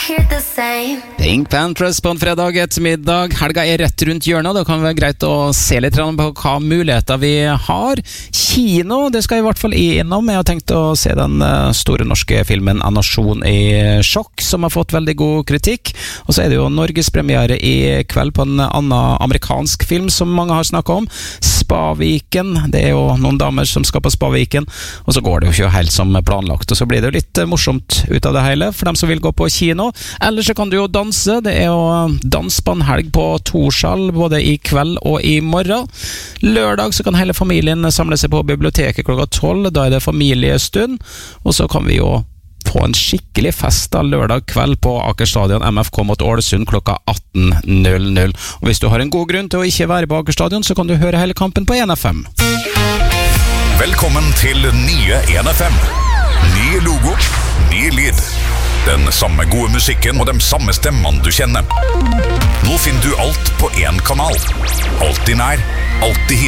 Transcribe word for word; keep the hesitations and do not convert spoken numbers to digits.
hear the same. Pink Panthers på en fredag ettermiddag. Helga er rett rundt hjørnet, det kan være greit å se litt på hva muligheter vi har. Kino, det skal jeg i hvert fall innom. Jeg har tenkt å se den store norske filmen En nasjon i sjokk, som har fått veldig god kritikk. Og så er det jo norgespremiere i kveld på en annen amerikansk film som mange har snakket om. Spaviken, det er jo noen damer som skal på Spaviken, og så går det jo ikke helt som planlagt, og så blir det jo litt morsomt ut av det hele, for dem som vil gå på kino. Eller så kan du jo danse, det er jo dans på en helg på Torsal, både i kveld og i morgen. Lørdag så kan hele familien samle seg på biblioteket klokka tolv, da er det familiestund, og så kan vi jo få en skikkelig fest da lørdag kveld på Aker Stadion M F K mot Ålesund klokka atten null null. Og hvis du har en god grunn til å ikke være på Aker Stadion, så kan du høre hele kampen på en F M. Velkommen til nye en F M. Ny logo, ny lyd. Den samme gode musikken og de samme stemmene du kjenner. Nå finner du alt på en kanal. Alltid nær, alltid hit.